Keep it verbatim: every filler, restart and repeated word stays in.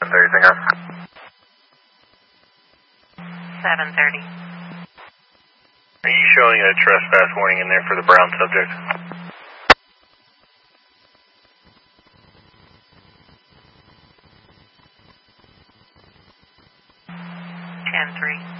Anything else? seven thirty. Are you showing a trespass warning in there for the brown subject? ten three.